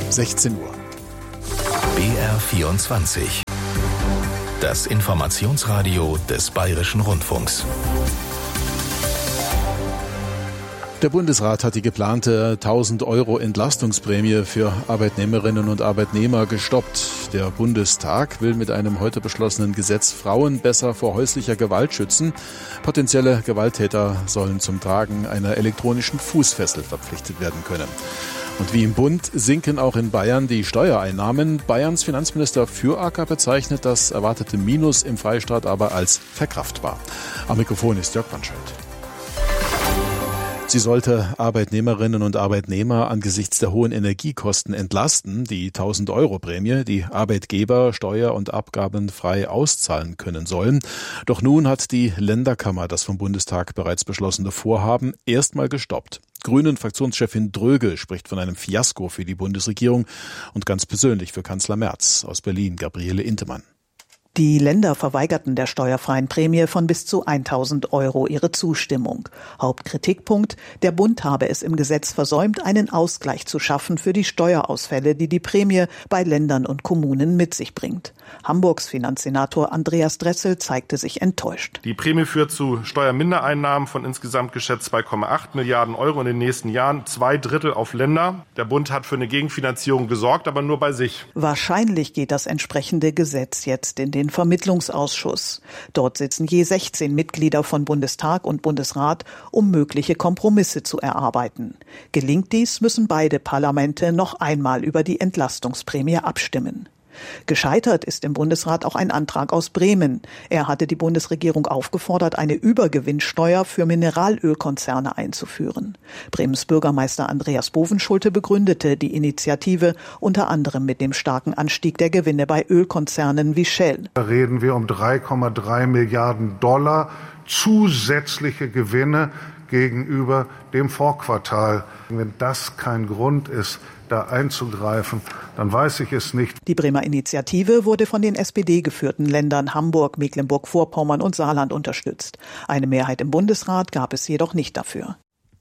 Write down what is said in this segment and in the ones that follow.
16 Uhr. BR24. Das Informationsradio des Bayerischen Rundfunks. Der Bundesrat hat die geplante 1.000 € Entlastungsprämie für Arbeitnehmerinnen und Arbeitnehmer gestoppt. Der Bundestag will mit einem heute beschlossenen Gesetz Frauen besser vor häuslicher Gewalt schützen. Potenzielle Gewalttäter sollen zum Tragen einer elektronischen Fußfessel verpflichtet werden können. Und wie im Bund sinken auch in Bayern die Steuereinnahmen. Bayerns Finanzminister Füracker bezeichnet das erwartete Minus im Freistaat aber als verkraftbar. Am Mikrofon ist Jörg Banschelt. Sie sollte Arbeitnehmerinnen und Arbeitnehmer angesichts der hohen Energiekosten entlasten. Die 1.000 € Prämie, die Arbeitgeber steuer- und abgabenfrei auszahlen können sollen. Doch nun hat die Länderkammer das vom Bundestag bereits beschlossene Vorhaben erstmal gestoppt. Grünen-Fraktionschefin Dröge spricht von einem Fiasko für die Bundesregierung und ganz persönlich für Kanzler Merz. Aus Berlin Gabriele Intemann. Die Länder verweigerten der steuerfreien Prämie von bis zu 1.000 € ihre Zustimmung. Hauptkritikpunkt: Der Bund habe es im Gesetz versäumt, einen Ausgleich zu schaffen für die Steuerausfälle, die die Prämie bei Ländern und Kommunen mit sich bringt. Hamburgs Finanzsenator Andreas Dressel zeigte sich enttäuscht. Die Prämie führt zu Steuermindereinnahmen von insgesamt geschätzt 2,8 Milliarden € in den nächsten Jahren, 2/3 auf Länder. Der Bund hat für eine Gegenfinanzierung gesorgt, aber nur bei sich. Wahrscheinlich geht das entsprechende Gesetz jetzt in den Vermittlungsausschuss. Dort sitzen je 16 Mitglieder von Bundestag und Bundesrat, um mögliche Kompromisse zu erarbeiten. Gelingt dies, müssen beide Parlamente noch einmal über die Entlastungsprämie abstimmen. Gescheitert ist im Bundesrat auch ein Antrag aus Bremen. Er hatte die Bundesregierung aufgefordert, eine Übergewinnsteuer für Mineralölkonzerne einzuführen. Bremens Bürgermeister Andreas Bovenschulte begründete die Initiative unter anderem mit dem starken Anstieg der Gewinne bei Ölkonzernen wie Shell. Da reden wir um 3,3 Milliarden $ zusätzliche Gewinne gegenüber dem Vorquartal. Wenn das kein Grund ist, da einzugreifen, dann weiß ich es nicht. Die Bremer Initiative wurde von den SPD-geführten Ländern Hamburg, Mecklenburg-Vorpommern und Saarland unterstützt. Eine Mehrheit im Bundesrat gab es jedoch nicht dafür.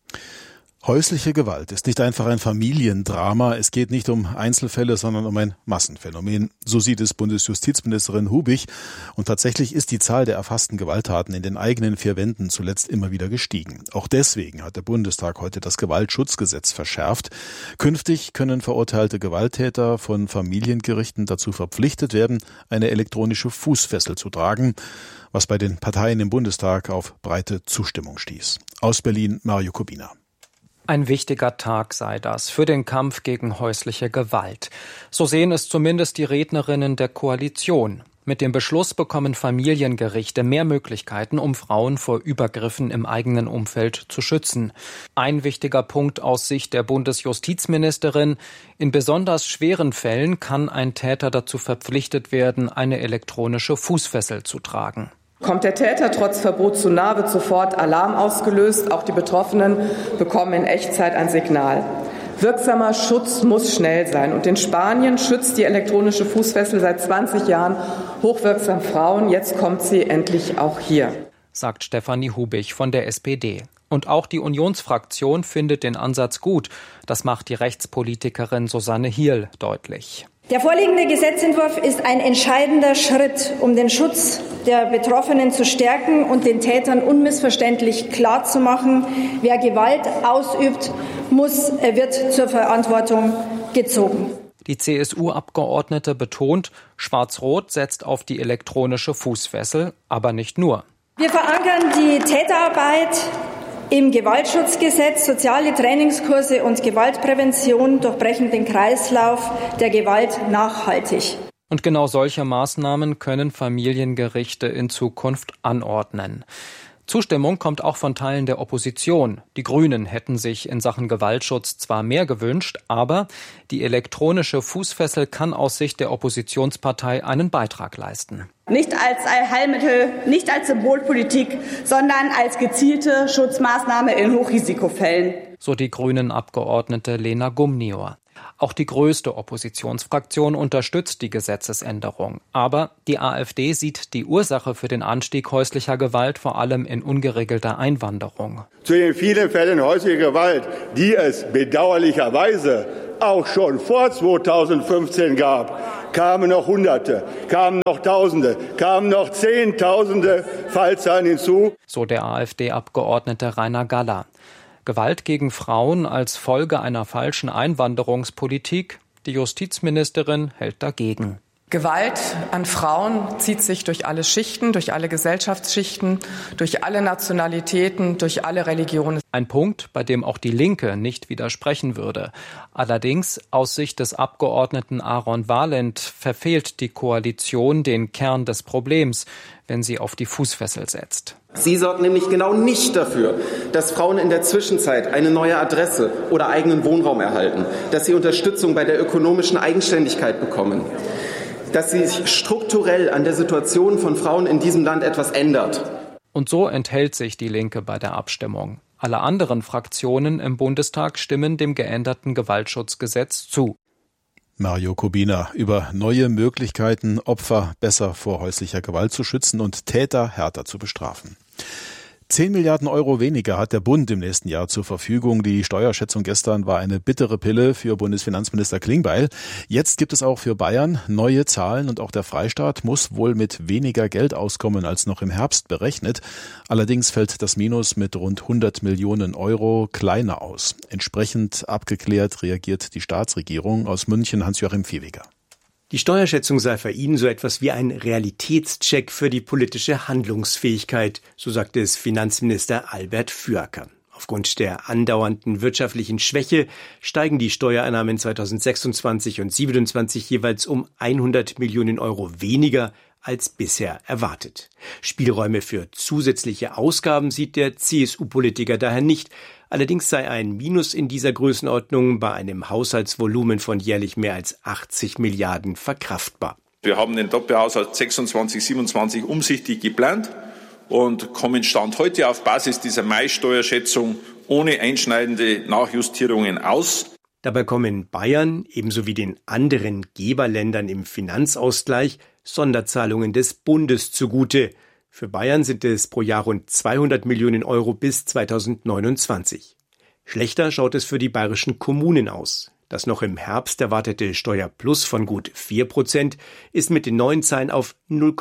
Häusliche Gewalt ist nicht einfach ein Familiendrama. Es geht nicht um Einzelfälle, sondern um ein Massenphänomen. So sieht es Bundesjustizministerin Hubig. Und tatsächlich ist die Zahl der erfassten Gewalttaten in den eigenen vier Wänden zuletzt immer wieder gestiegen. Auch deswegen hat der Bundestag heute das Gewaltschutzgesetz verschärft. Künftig können verurteilte Gewalttäter von Familiengerichten dazu verpflichtet werden, eine elektronische Fußfessel zu tragen, was bei den Parteien im Bundestag auf breite Zustimmung stieß. Aus Berlin Mario Kubina. Ein wichtiger Tag sei das für den Kampf gegen häusliche Gewalt. So sehen es zumindest die Rednerinnen der Koalition. Mit dem Beschluss bekommen Familiengerichte mehr Möglichkeiten, um Frauen vor Übergriffen im eigenen Umfeld zu schützen. Ein wichtiger Punkt aus Sicht der Bundesjustizministerin: In besonders schweren Fällen kann ein Täter dazu verpflichtet werden, eine elektronische Fußfessel zu tragen. Kommt der Täter trotz Verbot zu nahe, wird sofort Alarm ausgelöst. Auch die Betroffenen bekommen in Echtzeit ein Signal. Wirksamer Schutz muss schnell sein. Und in Spanien schützt die elektronische Fußfessel seit 20 Jahren hochwirksam Frauen. Jetzt kommt sie endlich auch hier, sagt Stefanie Hubig von der SPD. Und auch die Unionsfraktion findet den Ansatz gut. Das macht die Rechtspolitikerin Susanne Hierl deutlich. Der vorliegende Gesetzentwurf ist ein entscheidender Schritt, um den Schutz der Betroffenen zu stärken und den Tätern unmissverständlich klarzumachen: Wer Gewalt ausübt, wird zur Verantwortung gezogen. Die CSU-Abgeordnete betont, Schwarz-Rot setzt auf die elektronische Fußfessel, aber nicht nur. Wir verankern die Täterarbeit im Gewaltschutzgesetz. Soziale Trainingskurse und Gewaltprävention durchbrechen den Kreislauf der Gewalt nachhaltig. Und genau solche Maßnahmen können Familiengerichte in Zukunft anordnen. Zustimmung kommt auch von Teilen der Opposition. Die Grünen hätten sich in Sachen Gewaltschutz zwar mehr gewünscht, aber die elektronische Fußfessel kann aus Sicht der Oppositionspartei einen Beitrag leisten. Nicht als Allheilmittel, nicht als Symbolpolitik, sondern als gezielte Schutzmaßnahme in Hochrisikofällen. So die Grünen-Abgeordnete Lena Gumnior. Auch die größte Oppositionsfraktion unterstützt die Gesetzesänderung. Aber die AfD sieht die Ursache für den Anstieg häuslicher Gewalt vor allem in ungeregelter Einwanderung. Zu den vielen Fällen häuslicher Gewalt, die es bedauerlicherweise auch schon vor 2015 gab, kamen noch Hunderte, kamen noch Tausende, kamen noch Zehntausende Fallzahlen hinzu. So der AfD-Abgeordnete Rainer Galler. Gewalt gegen Frauen als Folge einer falschen Einwanderungspolitik? Die Justizministerin hält dagegen. Gewalt an Frauen zieht sich durch alle Schichten, durch alle Gesellschaftsschichten, durch alle Nationalitäten, durch alle Religionen. Ein Punkt, bei dem auch die Linke nicht widersprechen würde. Allerdings, aus Sicht des Abgeordneten Aaron Valent, verfehlt die Koalition den Kern des Problems, wenn sie auf die Fußfessel setzt. Sie sorgt nämlich genau nicht dafür, dass Frauen in der Zwischenzeit eine neue Adresse oder eigenen Wohnraum erhalten, dass sie Unterstützung bei der ökonomischen Eigenständigkeit bekommen, dass sich strukturell an der Situation von Frauen in diesem Land etwas ändert. Und so enthält sich die Linke bei der Abstimmung. Alle anderen Fraktionen im Bundestag stimmen dem geänderten Gewaltschutzgesetz zu. Mario Kubina über neue Möglichkeiten, Opfer besser vor häuslicher Gewalt zu schützen und Täter härter zu bestrafen. 10 Milliarden Euro weniger hat der Bund im nächsten Jahr zur Verfügung. Die Steuerschätzung gestern war eine bittere Pille für Bundesfinanzminister Klingbeil. Jetzt gibt es auch für Bayern neue Zahlen und auch der Freistaat muss wohl mit weniger Geld auskommen als noch im Herbst berechnet. Allerdings fällt das Minus mit rund 100 Millionen Euro kleiner aus. Entsprechend abgeklärt reagiert die Staatsregierung. Aus München Hans-Joachim Viehweger. Die Steuerschätzung sei für ihn so etwas wie ein Realitätscheck für die politische Handlungsfähigkeit, so sagte es Finanzminister Albert Füracker. Aufgrund der andauernden wirtschaftlichen Schwäche steigen die Steuereinnahmen 2026 und 2027 jeweils um 100 Millionen Euro weniger als bisher erwartet. Spielräume für zusätzliche Ausgaben sieht der CSU-Politiker daher nicht. Allerdings sei ein Minus in dieser Größenordnung bei einem Haushaltsvolumen von jährlich mehr als 80 Milliarden verkraftbar. Wir haben den Doppelhaushalt 26, 27 umsichtig geplant und kommen Stand heute auf Basis dieser Mai-Steuerschätzung ohne einschneidende Nachjustierungen aus. Dabei kommen Bayern ebenso wie den anderen Geberländern im Finanzausgleich Sonderzahlungen des Bundes zugute. Für Bayern sind es pro Jahr rund 200 Millionen Euro bis 2029. Schlechter schaut es für die bayerischen Kommunen aus. Das noch im Herbst erwartete Steuerplus von gut 4% ist mit den neuen Zahlen auf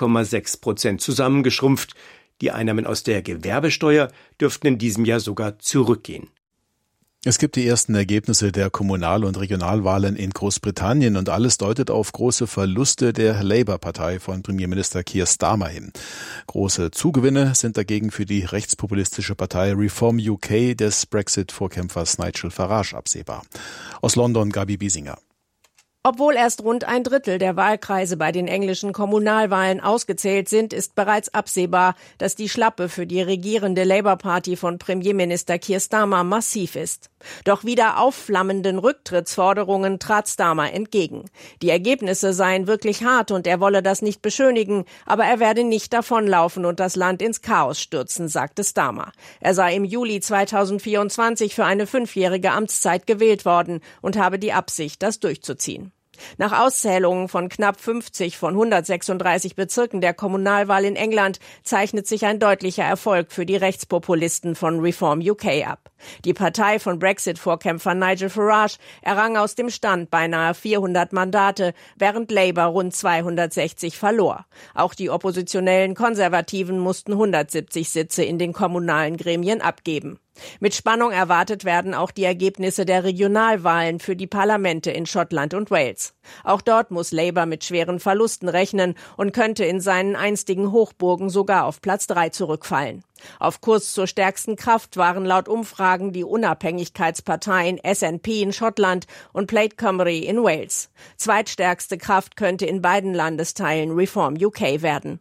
0,6% zusammengeschrumpft. Die Einnahmen aus der Gewerbesteuer dürften in diesem Jahr sogar zurückgehen. Es gibt die ersten Ergebnisse der Kommunal- und Regionalwahlen in Großbritannien und alles deutet auf große Verluste der Labour-Partei von Premierminister Keir Starmer hin. Große Zugewinne sind dagegen für die rechtspopulistische Partei Reform UK des Brexit-Vorkämpfers Nigel Farage absehbar. Aus London Gabi Biesinger. Obwohl erst rund ein Drittel der Wahlkreise bei den englischen Kommunalwahlen ausgezählt sind, ist bereits absehbar, dass die Schlappe für die regierende Labour-Party von Premierminister Keir Starmer massiv ist. Doch wieder aufflammenden Rücktrittsforderungen trat Starmer entgegen. Die Ergebnisse seien wirklich hart und er wolle das nicht beschönigen, aber er werde nicht davonlaufen und das Land ins Chaos stürzen, sagte Starmer. Er sei im Juli 2024 für eine 5-jährige Amtszeit gewählt worden und habe die Absicht, das durchzuziehen. Nach Auszählungen von knapp 50 von 136 Bezirken der Kommunalwahl in England zeichnet sich ein deutlicher Erfolg für die Rechtspopulisten von Reform UK ab. Die Partei von Brexit-Vorkämpfer Nigel Farage errang aus dem Stand beinahe 400 Mandate, während Labour rund 260 verlor. Auch die oppositionellen Konservativen mussten 170 Sitze in den kommunalen Gremien abgeben. Mit Spannung erwartet werden auch die Ergebnisse der Regionalwahlen für die Parlamente in Schottland und Wales. Auch dort muss Labour mit schweren Verlusten rechnen und könnte in seinen einstigen Hochburgen sogar auf Platz 3 zurückfallen. Auf Kurs zur stärksten Kraft waren laut Umfragen die Unabhängigkeitsparteien SNP in Schottland und Plaid Cymru in Wales. Zweitstärkste Kraft könnte in beiden Landesteilen Reform UK werden.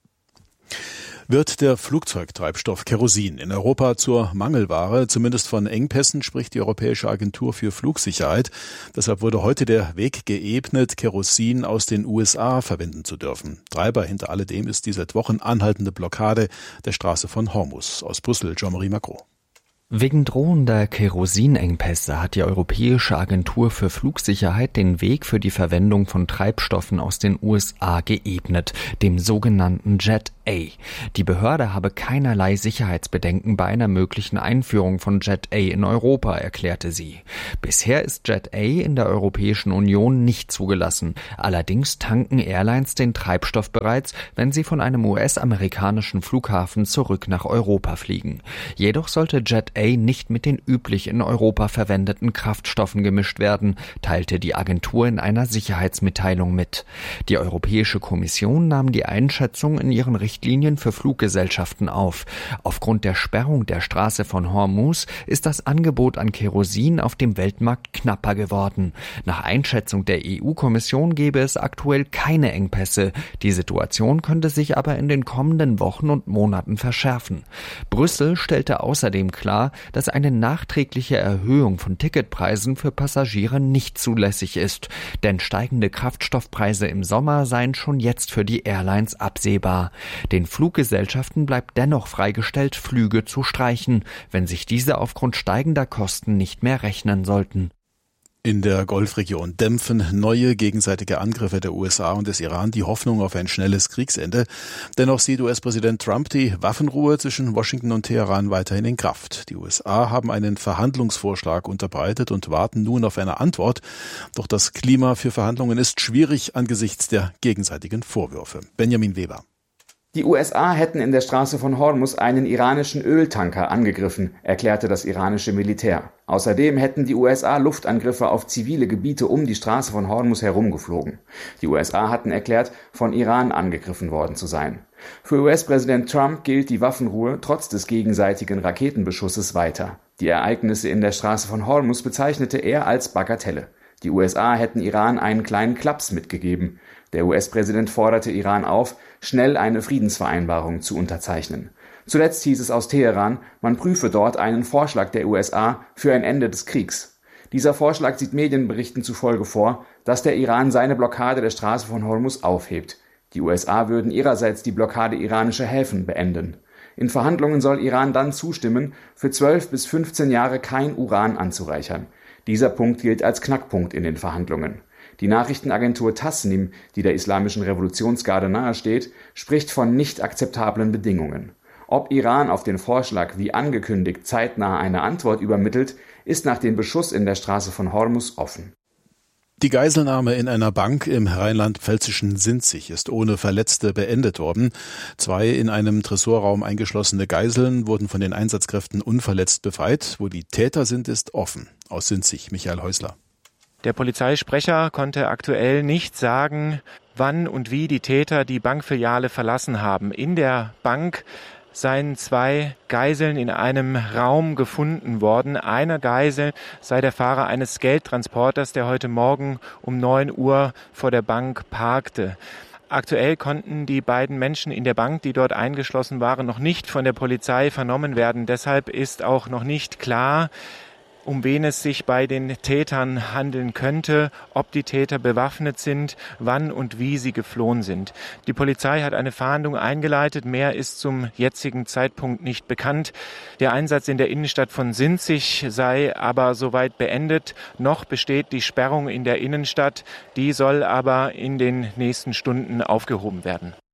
Wird der Flugzeugtreibstoff Kerosin in Europa zur Mangelware? Zumindest von Engpässen spricht die Europäische Agentur für Flugsicherheit. Deshalb wurde heute der Weg geebnet, Kerosin aus den USA verwenden zu dürfen. Treiber hinter alledem ist die seit Wochen anhaltende Blockade der Straße von Hormuz. Aus Brüssel, Jean-Marie Macron. Wegen drohender Kerosinengpässe hat die Europäische Agentur für Flugsicherheit den Weg für die Verwendung von Treibstoffen aus den USA geebnet, dem sogenannten Jet Die Behörde habe keinerlei Sicherheitsbedenken bei einer möglichen Einführung von Jet-A in Europa, erklärte sie. Bisher ist Jet-A in der Europäischen Union nicht zugelassen. Allerdings tanken Airlines den Treibstoff bereits, wenn sie von einem US-amerikanischen Flughafen zurück nach Europa fliegen. Jedoch sollte Jet-A nicht mit den üblich in Europa verwendeten Kraftstoffen gemischt werden, teilte die Agentur in einer Sicherheitsmitteilung mit. Die Europäische Kommission nahm die Einschätzung in ihren Richtlinien für Fluggesellschaften auf. Aufgrund der Sperrung der Straße von Hormuz ist das Angebot an Kerosin auf dem Weltmarkt knapper geworden. Nach Einschätzung der EU-Kommission gäbe es aktuell keine Engpässe. Die Situation könnte sich aber in den kommenden Wochen und Monaten verschärfen. Brüssel stellte außerdem klar, dass eine nachträgliche Erhöhung von Ticketpreisen für Passagiere nicht zulässig ist. Denn steigende Kraftstoffpreise im Sommer seien schon jetzt für die Airlines absehbar. Den Fluggesellschaften bleibt dennoch freigestellt, Flüge zu streichen, wenn sich diese aufgrund steigender Kosten nicht mehr rechnen sollten. In der Golfregion dämpfen neue gegenseitige Angriffe der USA und des Iran die Hoffnung auf ein schnelles Kriegsende. Dennoch sieht US-Präsident Trump die Waffenruhe zwischen Washington und Teheran weiterhin in Kraft. Die USA haben einen Verhandlungsvorschlag unterbreitet und warten nun auf eine Antwort. Doch das Klima für Verhandlungen ist schwierig angesichts der gegenseitigen Vorwürfe. Benjamin Weber. Die USA hätten in der Straße von Hormuz einen iranischen Öltanker angegriffen, erklärte das iranische Militär. Außerdem hätten die USA Luftangriffe auf zivile Gebiete um die Straße von Hormuz herumgeflogen. Die USA hatten erklärt, von Iran angegriffen worden zu sein. Für US-Präsident Trump gilt die Waffenruhe trotz des gegenseitigen Raketenbeschusses weiter. Die Ereignisse in der Straße von Hormuz bezeichnete er als Bagatelle. Die USA hätten Iran einen kleinen Klaps mitgegeben. Der US-Präsident forderte Iran auf, schnell eine Friedensvereinbarung zu unterzeichnen. Zuletzt hieß es aus Teheran, man prüfe dort einen Vorschlag der USA für ein Ende des Kriegs. Dieser Vorschlag sieht Medienberichten zufolge vor, dass der Iran seine Blockade der Straße von Hormuz aufhebt. Die USA würden ihrerseits die Blockade iranischer Häfen beenden. In Verhandlungen soll Iran dann zustimmen, für 12 bis 15 Jahre kein Uran anzureichern. Dieser Punkt gilt als Knackpunkt in den Verhandlungen. Die Nachrichtenagentur Tasnim, die der Islamischen Revolutionsgarde nahesteht, spricht von nicht akzeptablen Bedingungen. Ob Iran auf den Vorschlag wie angekündigt zeitnah eine Antwort übermittelt, ist nach dem Beschuss in der Straße von Hormuz offen. Die Geiselnahme in einer Bank im rheinland-pfälzischen Sinzig ist ohne Verletzte beendet worden. 2 in einem Tresorraum eingeschlossene Geiseln wurden von den Einsatzkräften unverletzt befreit. Wo die Täter sind, ist offen. Aus Sinzig, Michael Häusler. Der Polizeisprecher konnte aktuell nicht sagen, wann und wie die Täter die Bankfiliale verlassen haben. In der Bank seien 2 Geiseln in einem Raum gefunden worden. Eine Geisel sei der Fahrer eines Geldtransporters, der heute Morgen um 9 Uhr vor der Bank parkte. Aktuell konnten die beiden Menschen in der Bank, die dort eingeschlossen waren, noch nicht von der Polizei vernommen werden. Deshalb ist auch noch nicht klar, um wen es sich bei den Tätern handeln könnte, ob die Täter bewaffnet sind, wann und wie sie geflohen sind. Die Polizei hat eine Fahndung eingeleitet, mehr ist zum jetzigen Zeitpunkt nicht bekannt. Der Einsatz in der Innenstadt von Sinzig sei aber soweit beendet. Noch besteht die Sperrung in der Innenstadt, die soll aber in den nächsten Stunden aufgehoben werden.